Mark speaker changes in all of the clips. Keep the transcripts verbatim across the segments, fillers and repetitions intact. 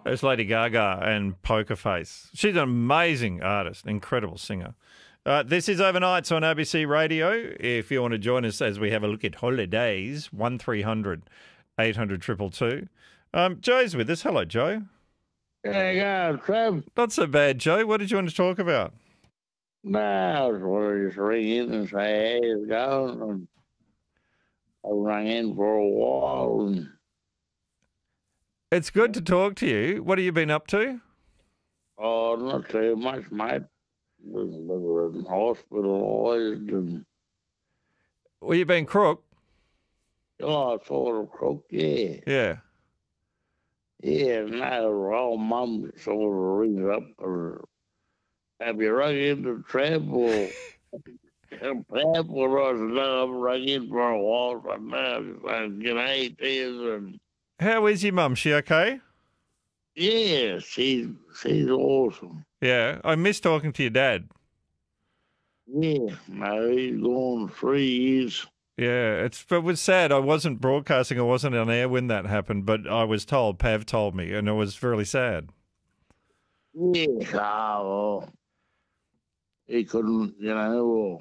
Speaker 1: It's Lady Gaga and Poker Face. She's an amazing artist, incredible singer. Uh, this is Overnights on A B C Radio. If you want to join us as we have a look at holidays, one three hundred eight hundred two two two. Um, Joe's with us. Hello, Joe.
Speaker 2: There you go, Trev.
Speaker 1: Not so bad, Joe. What did you want to talk about?
Speaker 2: No, I was wanting to just ring in and say, hey, it's going. And I rang in for a while. And
Speaker 1: It's good to talk to you. What have you been up to?
Speaker 2: oh, not too much, mate. We were hospitalised and
Speaker 1: Well, you've been crook.
Speaker 2: oh, sort of crook, yeah.
Speaker 1: Yeah.
Speaker 2: Yeah, now her old mum sort of rings up or have you rung into Trev or Trev or I said, no, I've rung in for a while, but now I'm g'day to you and
Speaker 1: How is your mum? She okay?
Speaker 2: yeah, she's she's awesome.
Speaker 1: Yeah. I miss talking to your dad.
Speaker 2: Yeah, no, he's gone three years.
Speaker 1: Yeah, it's it was sad. I wasn't broadcasting. I wasn't on air when that happened, but I was told. Pav told me, and it was really sad.
Speaker 2: Yeah, oh, well, he couldn't, you know. Well,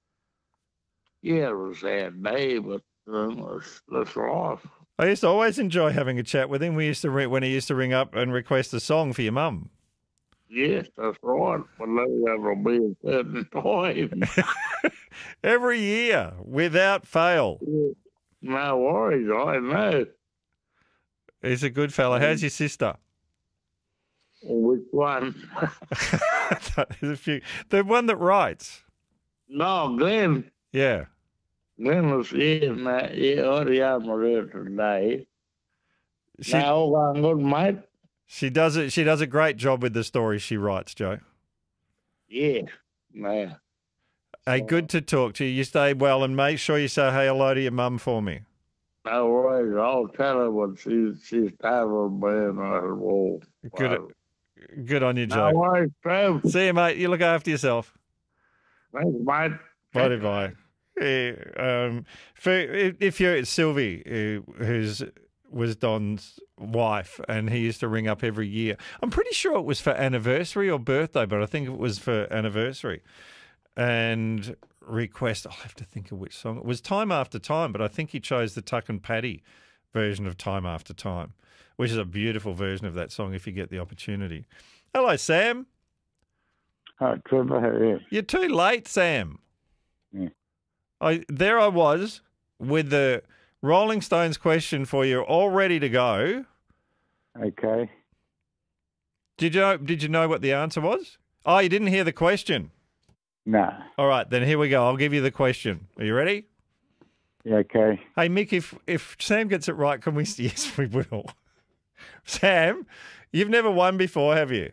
Speaker 2: yeah, it was a sad day, but um, that's, that's life.
Speaker 1: I used to always enjoy having a chat with him. We used to ring, when he used to ring up and request a song for your mum.
Speaker 2: Yes, that's right. But that'll be a certain time.
Speaker 1: Every year, without fail.
Speaker 2: No worries, I know.
Speaker 1: He's a good fella. How's your sister?
Speaker 2: Which one?
Speaker 1: There's a few. The one that writes.
Speaker 2: No, Glenn.
Speaker 1: Yeah.
Speaker 2: Glenn was here, mate. Yeah, I had my her today.
Speaker 1: She,
Speaker 2: Now, all going good, mate.
Speaker 1: she does it. She does a great job with the stories she writes, Joe.
Speaker 2: Yeah, man.
Speaker 1: Hey, good to talk to you. You stay well, and make sure you say hey, hello to your mum for me.
Speaker 2: No worries. I'll tell her what she's she's tired man. I said, well,
Speaker 1: Good,
Speaker 2: well,
Speaker 1: good on you, Joe.
Speaker 2: no worries, Trev.
Speaker 1: See you, mate. You look after yourself.
Speaker 2: Thanks, mate.
Speaker 1: Bye bye. Yeah, um, for if if you're Sylvie, who, who's was Don's wife, and he used to ring up every year. I'm pretty sure it was for anniversary or birthday, but I think it was for anniversary. And request, I'll have to think of which song. It was Time After Time, but I think he chose the Tuck and Paddy version of Time After Time, which is a beautiful version of that song if you get the opportunity. Hello, Sam.
Speaker 3: Hi, Trevor. How are you?
Speaker 1: You're too late, Sam.
Speaker 3: Yeah.
Speaker 1: I There I was with the Rolling Stones question for you, all ready to go.
Speaker 3: Okay.
Speaker 1: Did you know, did you know what the answer was? Oh, you didn't hear the question.
Speaker 3: No.
Speaker 1: All right, then here we go. I'll give you the question. Are you ready?
Speaker 3: Yeah, okay.
Speaker 1: Hey, Mick, if, if Sam gets it right, can we... Yes, we will. Sam, you've never won before, have you?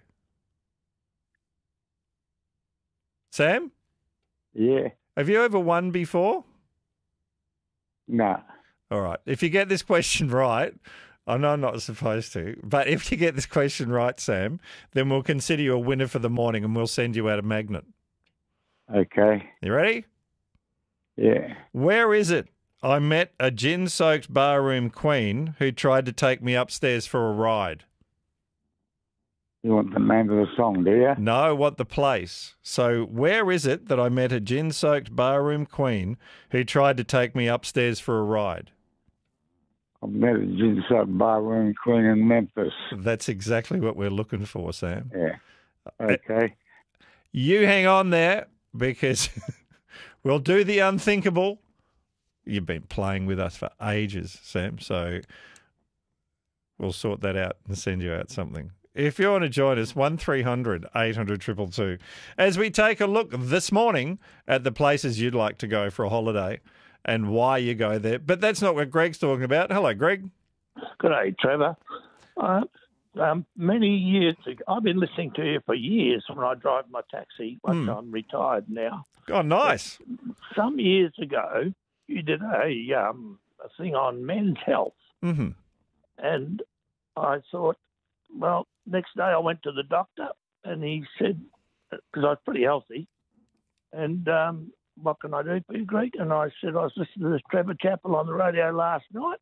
Speaker 1: Sam?
Speaker 3: Yeah.
Speaker 1: Have you ever won before?
Speaker 3: No.
Speaker 1: All right. If you get this question right, I know I'm not supposed to, but if you get this question right, Sam, then we'll consider you a winner for the morning and we'll send you out a magnet.
Speaker 3: Okay.
Speaker 1: You ready?
Speaker 3: Yeah.
Speaker 1: Where is it I met a gin-soaked barroom queen who tried to take me upstairs for a ride?
Speaker 3: You want the name of the song, do you?
Speaker 1: No, what the place. So where is it that I met a gin-soaked barroom queen who tried to take me upstairs for a ride?
Speaker 3: I met a gin-soaked barroom queen in Memphis.
Speaker 1: That's exactly what we're looking for, Sam.
Speaker 3: Yeah. Okay.
Speaker 1: You hang on there because we'll do the unthinkable. You've been playing with us for ages, Sam, so we'll sort that out and send you out something. If you want to join us, one three hundred eight hundred two two two. As we take a look this morning at the places you'd like to go for a holiday and why you go there. But that's not what Greg's talking about. Hello, Greg.
Speaker 4: Good day, Trevor. Uh, um, many years ago, I've been listening to you for years when I drive my taxi, once
Speaker 1: Hmm.
Speaker 4: I'm retired now.
Speaker 1: Oh, nice.
Speaker 4: Some years ago, you did a, um, a thing on men's health.
Speaker 1: Mm-hmm.
Speaker 4: And I thought, well, next day I went to the doctor and he said, because I was pretty healthy, and um, what can I do for you, Greg? And I said, I was listening to this Trevor Chappell on the radio last night,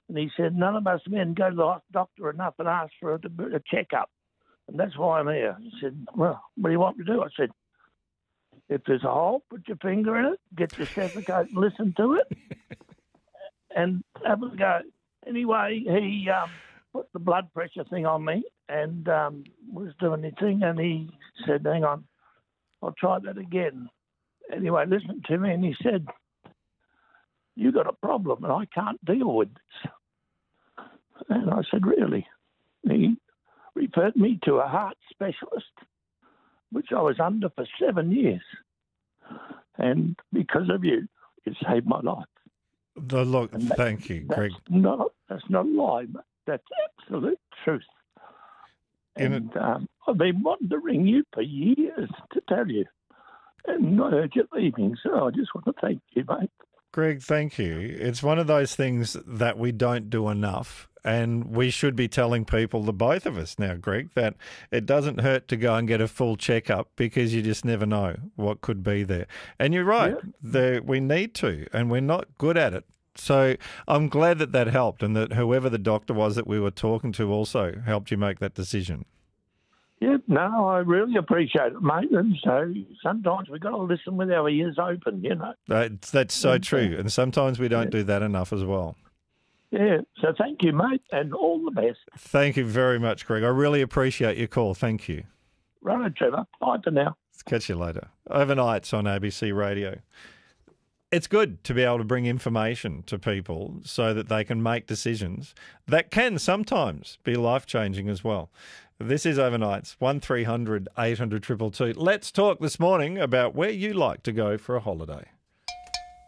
Speaker 4: And he said, none of us men go to the doctor enough and ask for a, a checkup. And that's why I'm here. He said, well, what do you want me to do? I said, if there's a hole, put your finger in it, get your stethoscope and listen to it, and have a go. Anyway, he um, put the blood pressure thing on me and um, was doing his thing, and he said, hang on, I'll try that again. Anyway, listened to me, and he said, you got a problem, and I can't deal with this. And I said, really? He referred me to a heart specialist, which I was under for seven years. And because of you, it saved my life.
Speaker 1: The look,
Speaker 4: And that-
Speaker 1: thank you,
Speaker 4: That's
Speaker 1: Greg.
Speaker 4: not, that's not a lie, but that's absolute truth.
Speaker 1: In
Speaker 4: And um, I've been wanting to ring you for years to tell you. And I heard you leaving, so I just want to thank you, mate.
Speaker 1: Greg, thank you. It's one of those things that we don't do enough, and we should be telling people, the both of us now, Greg, that it doesn't hurt to go and get a full checkup because you just never know what could be there. And you're right,
Speaker 4: Yeah.
Speaker 1: the, we need to, and we're not good at it. So I'm glad that that helped, and that whoever the doctor was that we were talking to also helped you make that decision.
Speaker 4: Yeah, no, I really appreciate it, mate. And so sometimes we've got to listen with our ears open, you know.
Speaker 1: That's, that's so
Speaker 4: Okay.
Speaker 1: true, and sometimes we don't do that enough as well.
Speaker 4: Yeah, so thank you, mate, and all the best.
Speaker 1: Thank you very much, Greg. I really appreciate your call. Thank you.
Speaker 4: Right, Trevor. Bye for now.
Speaker 1: Catch you later. Overnights on A B C Radio. It's good to be able to bring information to people so that they can make decisions that can sometimes be life-changing as well. This is Overnights, one three hundred eight hundred two two two. Let's talk this morning about where you like to go for a holiday.